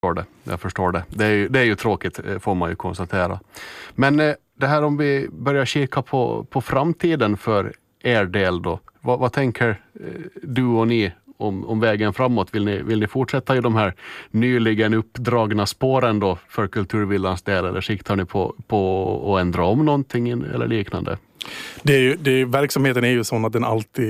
Jag förstår det. Det är ju tråkigt, får man ju konstatera. Men det här, om vi börjar kika på framtiden för er del då. Vad tänker du och ni om vägen framåt? Vill ni fortsätta i de här nyligen uppdragna spåren då för Kulturvillans del, eller siktar ni på att ändra om någonting eller liknande? Verksamheten är ju sån att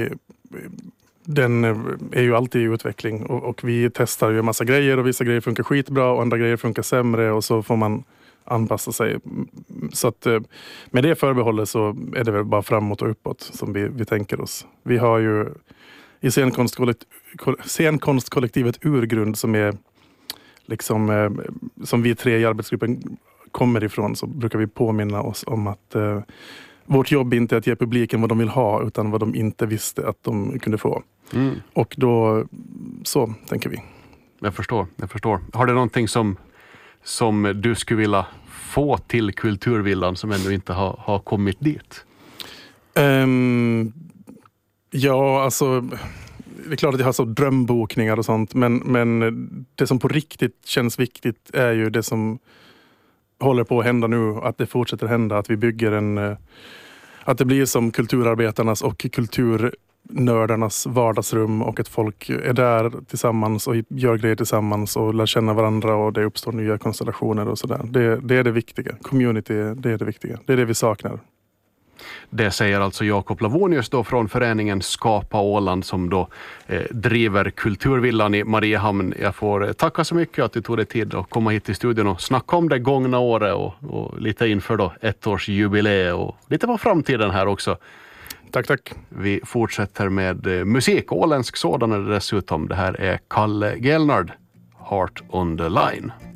den är ju alltid i utveckling och vi testar ju en massa grejer och vissa grejer funkar skitbra och andra grejer funkar sämre och så får man anpassa sig. Så att med det förbehållet så är det väl bara framåt och uppåt som vi tänker oss. Vi har ju i scenkonstkollektivet Urgrund som är liksom som vi tre i arbetsgruppen kommer ifrån, så brukar vi påminna oss om att vårt jobb inte är att ge publiken vad de vill ha utan vad de inte visste att de kunde få. Och då så tänker vi. Jag förstår. Har det någonting som du skulle vilja få till Kulturvillan som ännu inte har kommit dit? Ja, alltså det är klart att jag har så drömbokningar och sånt, men det som på riktigt känns viktigt är ju det som håller på att hända nu, att det fortsätter hända, att vi bygger att det blir som kulturarbetarnas och kulturnördarnas vardagsrum och att folk är där tillsammans och gör grejer tillsammans och lär känna varandra och det uppstår nya konstellationer och sådär. Det är det viktiga. Community, det är det viktiga. Det är det vi saknar. Det säger alltså Jakob Lavonius då från föreningen Skapa Åland som då driver Kulturvillan i Mariehamn. Jag får tacka så mycket att du tog dig tid att komma hit till studion och snacka om det gångna året och lite inför då 1-årsjubileum och lite på framtiden här också. Tack. Vi fortsätter med musik, åländsk sådan är det dessutom. Det här är Kalle Gelnard, Heart on the Line.